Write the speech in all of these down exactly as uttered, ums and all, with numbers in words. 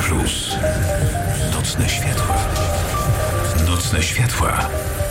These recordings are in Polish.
Plus. Nocne światła. Nocne światła.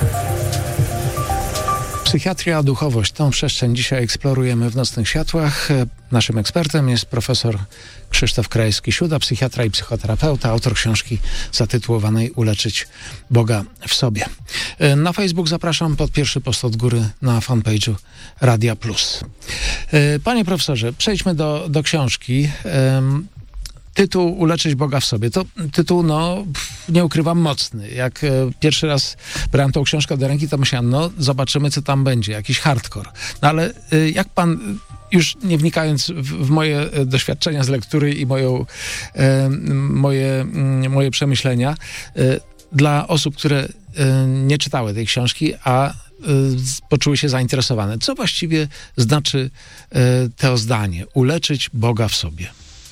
Psychiatria, duchowość. Tą przestrzeń dzisiaj eksplorujemy w Nocnych Światłach. Naszym ekspertem jest profesor Krzysztof Krajewski-Siuda, psychiatra i psychoterapeuta, autor książki zatytułowanej Uleczyć Boga w sobie. Na Facebook zapraszam pod pierwszy post od góry na fanpage'u Radia Plus. Panie profesorze, przejdźmy do, do książki. Tytuł Uleczyć Boga w sobie. To tytuł, no, nie ukrywam, mocny. Jak e, pierwszy raz brałem tą książkę do ręki, to myślałem, no, zobaczymy, co tam będzie. Jakiś hardcore. No ale e, jak pan, już nie wnikając w, w moje e, doświadczenia z lektury i moją, e, moje, m, moje przemyślenia, e, dla osób, które e, nie czytały tej książki, a e, poczuły się zainteresowane. Co właściwie znaczy e, to zdanie? Uleczyć Boga w sobie.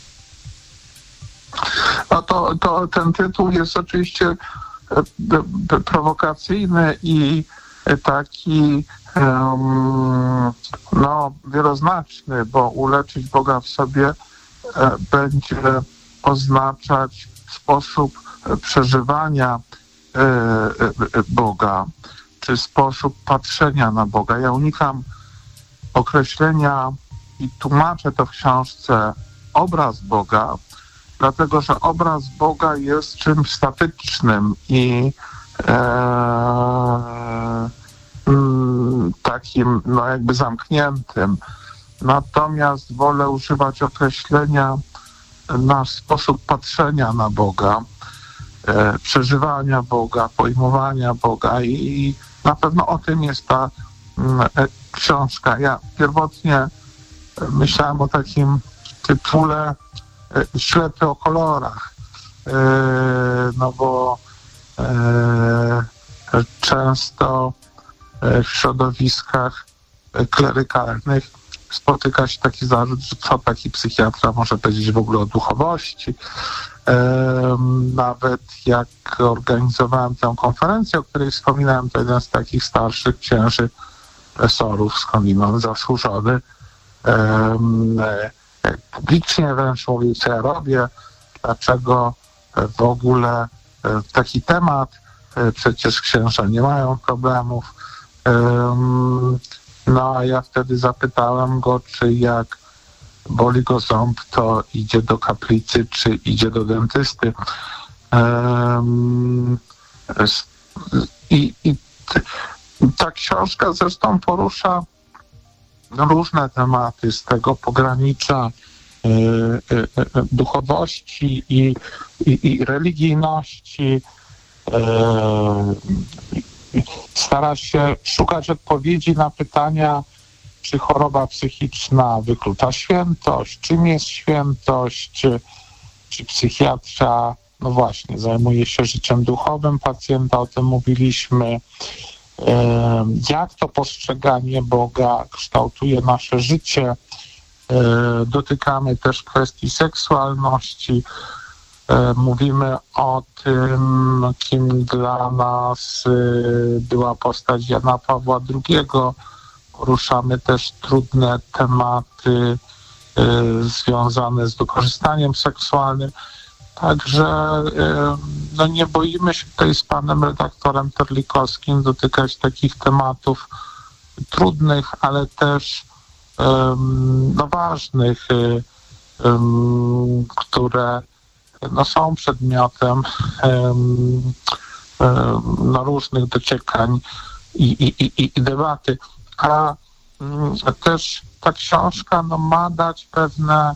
No to, to ten tytuł jest oczywiście prowokacyjny i taki um, no, wieloznaczny, bo uleczyć Boga w sobie e, będzie oznaczać sposób przeżywania e, e, Boga, czy sposób patrzenia na Boga. Ja unikam określenia i tłumaczę to w książce obraz Boga, dlatego że obraz Boga jest czymś statycznym i e, m, takim no jakby zamkniętym. Natomiast wolę używać określenia nasz sposób patrzenia na Boga, e, przeżywania Boga, pojmowania Boga i, i na pewno o tym jest ta m, e, książka. Ja pierwotnie myślałem o takim tytule Ślepy o kolorach, no bo często w środowiskach klerykalnych spotyka się taki zarzut, że co taki psychiatra może powiedzieć w ogóle o duchowości. Nawet jak organizowałem tę konferencję, o której wspominałem, to jeden z takich starszych księży profesorów, skądinąd zasłużony, publicznie wręcz mówił, co ja robię, dlaczego w ogóle taki temat, przecież księża nie mają problemów. No a ja wtedy zapytałem go, czy jak boli go ząb, to idzie do kaplicy, czy idzie do dentysty. I, i ta książka zresztą porusza różne tematy z tego pogranicza y, y, y, duchowości i, i, i religijności. Y, stara się szukać odpowiedzi na pytania, czy choroba psychiczna wyklucza świętość, czym jest świętość, czy, czy psychiatra, no właśnie, zajmuje się życiem duchowym pacjenta, o tym mówiliśmy. Jak to postrzeganie Boga kształtuje nasze życie. Dotykamy też kwestii seksualności. Mówimy o tym, kim dla nas była postać Jana Pawła drugiego. Poruszamy też trudne tematy związane z wykorzystaniem seksualnym. Także no nie boimy się tutaj z panem redaktorem Terlikowskim dotykać takich tematów trudnych, ale też um, no ważnych, um, które no są przedmiotem um, um, no różnych dociekań i, i, i, i debaty. A um, też ta książka no, ma dać pewne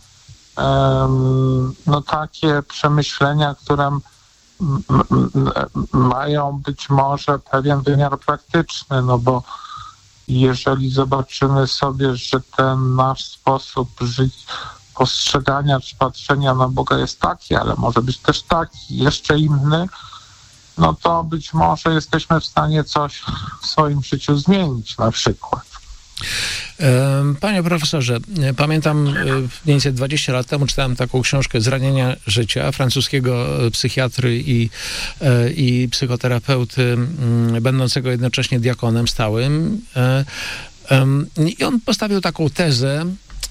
no takie przemyślenia, które m- m- mają być może pewien wymiar praktyczny, no bo jeżeli zobaczymy sobie, że ten nasz sposób żyć, postrzegania czy patrzenia na Boga jest taki, ale może być też taki, jeszcze inny, no to być może jesteśmy w stanie coś w swoim życiu zmienić na przykład. Panie profesorze, pamiętam mniej więcej dwadzieścia lat temu czytałem taką książkę Zranienia życia francuskiego psychiatry i, i psychoterapeuty, będącego jednocześnie diakonem stałym. I on postawił taką tezę,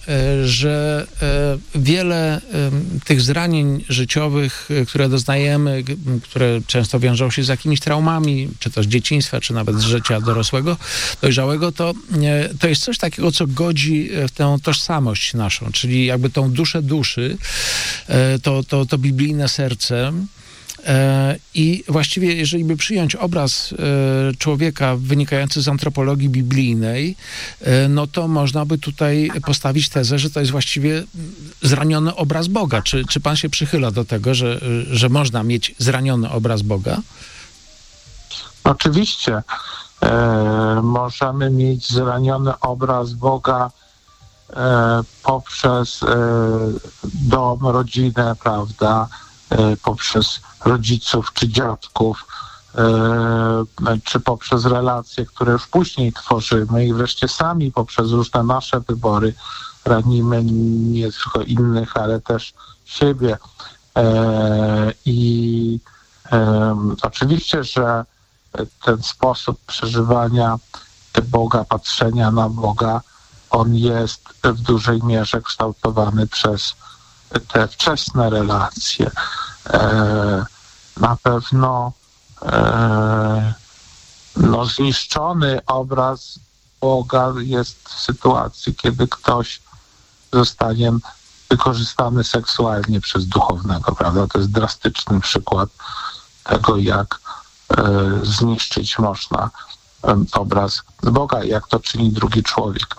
że wiele tych zranień życiowych, które doznajemy, które często wiążą się z jakimiś traumami, czy to z dzieciństwa, czy nawet z życia dorosłego, dojrzałego, to, to jest coś takiego, co godzi w tę tożsamość naszą, czyli jakby tą duszę duszy, to, to, to biblijne serce. I właściwie, jeżeli by przyjąć obraz człowieka wynikający z antropologii biblijnej, no to można by tutaj postawić tezę, że to jest właściwie zraniony obraz Boga. Czy, czy pan się przychyla do tego, że, że można mieć zraniony obraz Boga? Oczywiście. E, możemy mieć zraniony obraz Boga e, poprzez e, dom, rodzinę, prawda, e, poprzez rodziców czy dziadków, e, czy poprzez relacje, które już później tworzymy i wreszcie sami poprzez różne nasze wybory ranimy nie tylko innych, ale też siebie. E, I e, oczywiście, że ten sposób przeżywania Boga, patrzenia na Boga, on jest w dużej mierze kształtowany przez te wczesne relacje. E, na pewno e, no, zniszczony obraz Boga jest w sytuacji, kiedy ktoś zostanie wykorzystany seksualnie przez duchownego, prawda? To jest drastyczny przykład tego, jak e, zniszczyć można e, obraz Boga, jak to czyni drugi człowiek.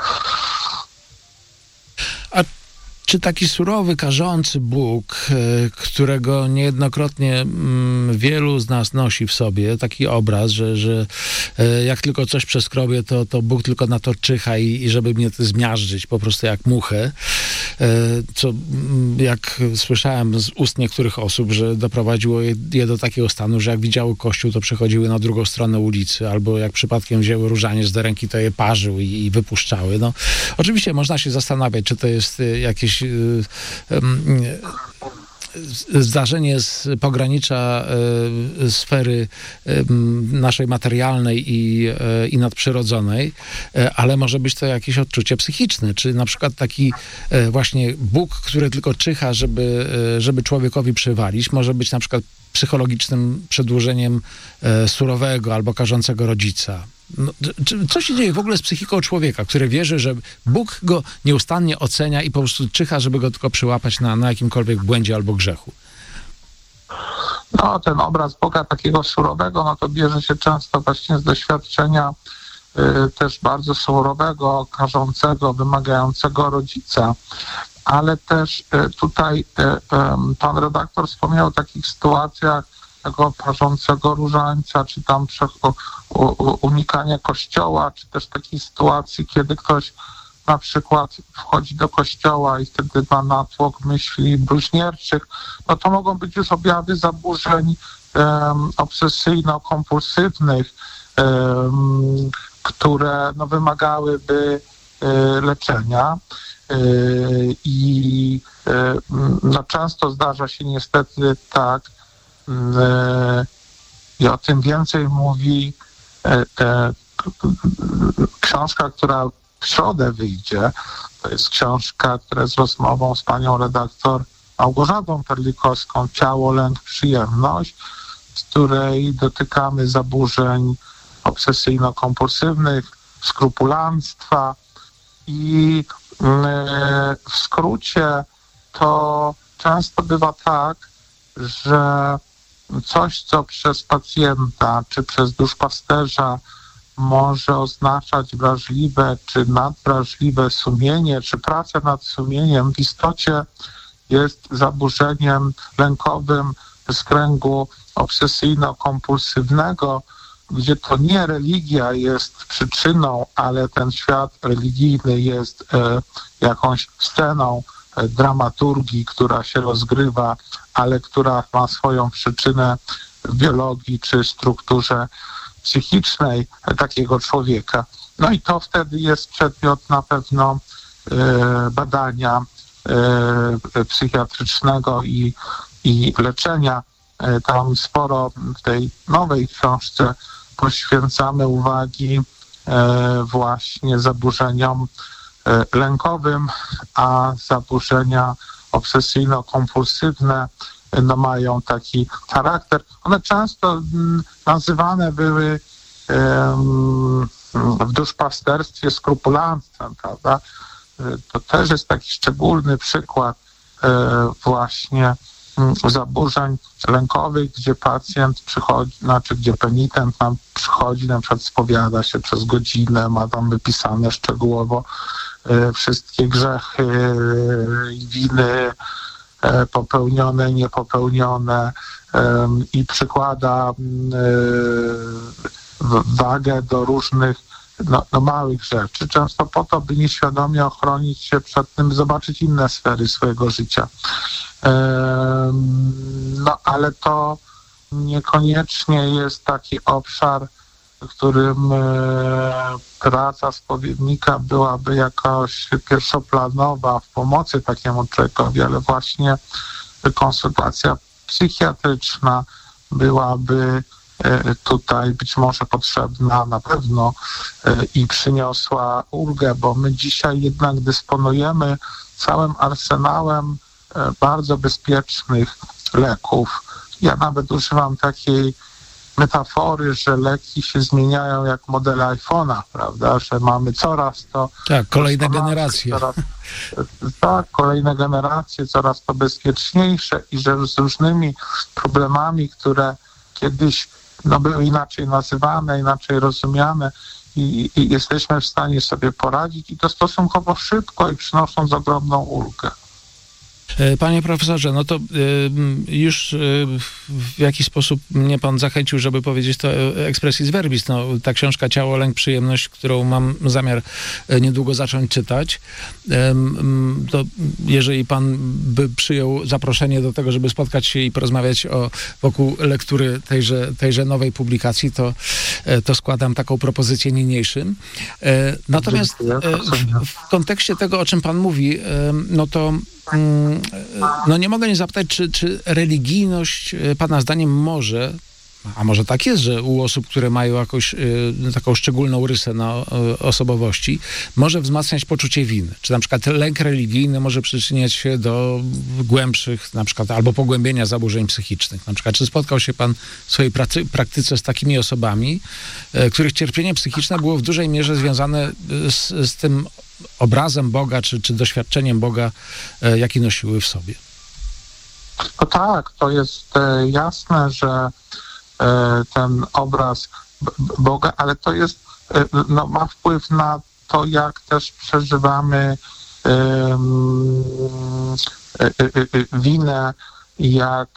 A czy taki surowy, karzący Bóg, którego niejednokrotnie wielu z nas nosi w sobie, taki obraz, że, że jak tylko coś przeskrobię, to, to Bóg tylko na to czyha i, i żeby mnie to zmiażdżyć po prostu jak muchę, co jak słyszałem z ust niektórych osób, że doprowadziło je, je do takiego stanu, że jak widziały Kościół, to przechodziły na drugą stronę ulicy, albo jak przypadkiem wzięły różaniec do ręki, to je parzył i, i wypuszczały. No, oczywiście można się zastanawiać, czy to jest jakieś zdarzenie z pogranicza y, sfery y, naszej materialnej i, y, i nadprzyrodzonej, y, ale może być to jakieś odczucie psychiczne, czy na przykład taki y, właśnie Bóg, który tylko czyha, żeby, y, żeby człowiekowi przywalić, może być na przykład psychologicznym przedłużeniem y, surowego albo karzącego rodzica. No, co się dzieje w ogóle z psychiką człowieka, który wierzy, że Bóg go nieustannie ocenia i po prostu czyha, żeby go tylko przyłapać na, na jakimkolwiek błędzie albo grzechu? No, ten obraz Boga takiego surowego, no to bierze się często właśnie z doświadczenia y, też bardzo surowego, karzącego, wymagającego rodzica. Ale też y, tutaj y, y, pan redaktor wspomniał o takich sytuacjach tego parzącego różańca, czy tam unikania kościoła, czy też takiej sytuacji, kiedy ktoś na przykład wchodzi do kościoła i wtedy ma natłok myśli bluźnierczych, no to mogą być już objawy zaburzeń um, obsesyjno-kompulsywnych, um, które no, wymagałyby um, leczenia. I no, często zdarza się niestety tak, i o tym więcej mówi książka, która w środę wyjdzie. To jest książka, która jest rozmową z panią redaktor Małgorzatą Perlikowską, Ciało, lęk, przyjemność, z której dotykamy zaburzeń obsesyjno-kompulsywnych, skrupulanstwa i w skrócie to często bywa tak, że coś, co przez pacjenta czy przez duszpasterza może oznaczać wrażliwe czy nadwrażliwe sumienie, czy pracę nad sumieniem, w istocie jest zaburzeniem lękowym z kręgu obsesyjno-kompulsywnego, gdzie to nie religia jest przyczyną, ale ten świat religijny jest e, jakąś sceną e, dramaturgii, która się rozgrywa, ale która ma swoją przyczynę w biologii czy strukturze psychicznej e, takiego człowieka. No i to wtedy jest przedmiot na pewno e, badania e, psychiatrycznego i, i leczenia. E, tam sporo w tej nowej książce poświęcamy uwagi e, właśnie zaburzeniom lękowym, a zaburzenia obsesyjno-kompulsywne no, mają taki charakter. One często nazywane były um, w duszpasterstwie skrupulanstwem, prawda? To też jest taki szczególny przykład e, właśnie m, zaburzeń lękowych, gdzie pacjent przychodzi, znaczy gdzie penitent nam przychodzi, na przykład spowiada się przez godzinę, ma tam wypisane szczegółowo e, wszystkie grzechy i winy e, popełnione, niepopełnione e, i przykłada e, wagę do różnych No, no małych rzeczy, często po to, by nieświadomie ochronić się przed tym, zobaczyć inne sfery swojego życia. Ehm, no ale to niekoniecznie jest taki obszar, w którym e, praca spowiednika byłaby jakoś pierwszoplanowa w pomocy takiemu człowiekowi, ale właśnie konsultacja psychiatryczna byłaby tutaj być może potrzebna na pewno i przyniosła ulgę, bo my dzisiaj jednak dysponujemy całym arsenałem bardzo bezpiecznych leków. Ja nawet używam takiej metafory, że leki się zmieniają jak modele iPhone'a, prawda, że mamy coraz to... Tak, kolejne generacje. Coraz, tak, kolejne generacje, coraz to bezpieczniejsze i że z różnymi problemami, które kiedyś no, były inaczej nazywane, inaczej rozumiane i, i jesteśmy w stanie sobie poradzić i to stosunkowo szybko i przynosząc ogromną ulgę. Panie profesorze, no to y, już y, w jakiś sposób mnie pan zachęcił, żeby powiedzieć to expressis verbis. No, ta książka Ciało, lęk, przyjemność, którą mam zamiar niedługo zacząć czytać. Y, to jeżeli pan by przyjął zaproszenie do tego, żeby spotkać się i porozmawiać o, wokół lektury tejże, tejże nowej publikacji, to, to składam taką propozycję niniejszym. Y, natomiast y, w, w kontekście tego, o czym pan mówi, y, no to no nie mogę nie zapytać, czy, czy religijność pana zdaniem może, a może tak jest, że u osób, które mają jakąś y, taką szczególną rysę na y, osobowości, może wzmacniać poczucie winy. Czy na przykład lęk religijny może przyczyniać się do głębszych, na przykład, albo pogłębienia zaburzeń psychicznych. Na przykład, czy spotkał się pan w swojej pracy, praktyce z takimi osobami, y, których cierpienie psychiczne było w dużej mierze związane z, z tym obrazem Boga, czy, czy doświadczeniem Boga, y, jaki nosiły w sobie? No tak, to jest e, jasne, że ten obraz Boga, ale to jest, no, ma wpływ na to, jak też przeżywamy um, winę, jak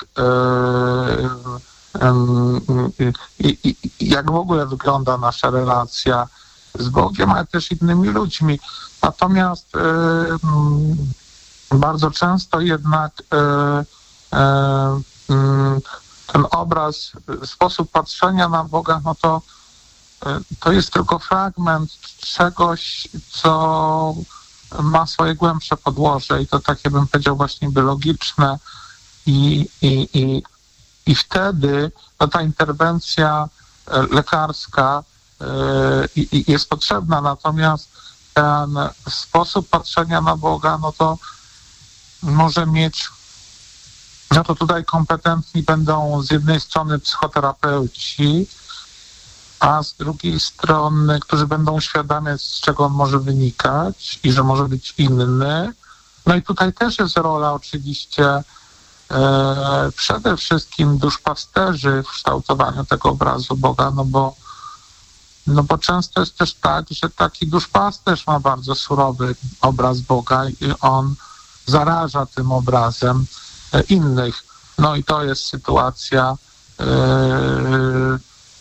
um, i, i, jak w ogóle wygląda nasza relacja z Bogiem, ale też innymi ludźmi. Natomiast um, bardzo często jednak um, um, ten obraz, sposób patrzenia na Boga, no to, to jest tylko fragment czegoś, co ma swoje głębsze podłoże i to takie, bym powiedział, właśnie biologiczne i, i, i, i wtedy no, ta interwencja lekarska y, y, jest potrzebna, natomiast ten sposób patrzenia na Boga, no to może mieć no to tutaj kompetentni będą z jednej strony psychoterapeuci, a z drugiej strony, którzy będą uświadamiać, z czego on może wynikać i że może być inny. No i tutaj też jest rola oczywiście e, przede wszystkim duszpasterzy w kształtowaniu tego obrazu Boga, no bo, no bo często jest też tak, że taki duszpasterz ma bardzo surowy obraz Boga i on zaraża tym obrazem innych. No i to jest sytuacja yy,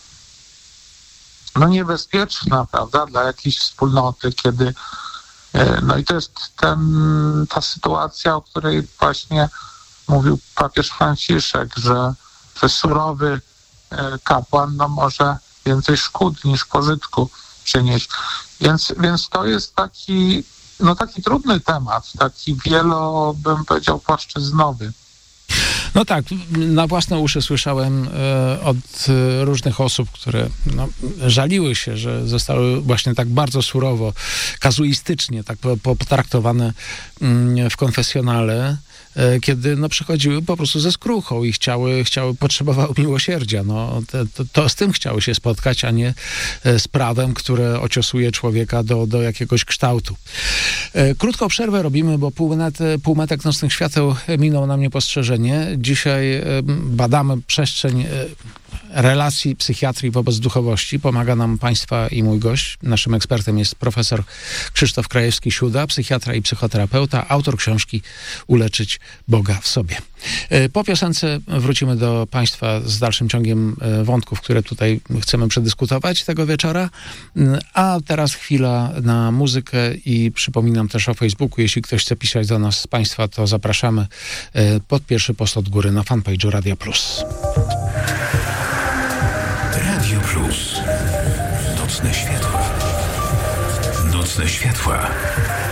no niebezpieczna, prawda, dla jakiejś wspólnoty, kiedy yy, no i to jest ten, ta sytuacja, o której właśnie mówił papież Franciszek, że, że surowy yy, kapłan no może więcej szkód niż pożytku przynieść. Więc, więc to jest taki no taki trudny temat, taki wielo, bym powiedział, płaszczyznowy. No tak, na własne uszy słyszałem e, od e, różnych osób, które no, żaliły się, że zostały właśnie tak bardzo surowo, kazuistycznie tak potraktowane mm, w konfesjonale, e, kiedy no, przychodziły po prostu ze skruchą i chciały, chciały potrzebowały miłosierdzia. No, to, to, to z tym chciały się spotkać, a nie e, z prawem, które ociosuje człowieka do, do jakiegoś kształtu. E, krótką przerwę robimy, bo półmet, półmetek Nocnych Świateł minął nam niepostrzeżenie. Dzisiaj e, badamy przestrzeń e, relacji psychiatrii wobec duchowości. Pomaga nam Państwa i mój gość. Naszym ekspertem jest profesor Krzysztof Krajewski-Siuda, psychiatra i psychoterapeuta, autor książki Uleczyć Boga w sobie. Po piosence wrócimy do Państwa z dalszym ciągiem wątków, które tutaj chcemy przedyskutować tego wieczora. A teraz chwila na muzykę i przypominam też o Facebooku. Jeśli ktoś chce pisać do nas z Państwa, to zapraszamy pod pierwszy post od góry na fanpage'u Radia Plus. Radio Plus. Nocne światła. Nocne światła.